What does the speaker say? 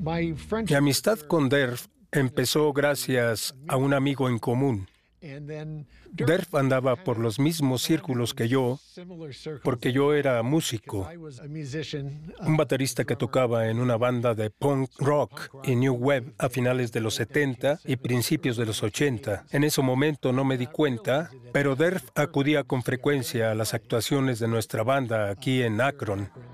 Mi amistad con Derf empezó gracias a un amigo en común. Derf andaba por los mismos círculos que yo, porque yo era músico, un baterista que tocaba en una banda de punk rock y new wave a finales de los 70 y principios de los 80. En ese momento no me di cuenta, pero Derf acudía con frecuencia a las actuaciones de nuestra banda aquí en Akron.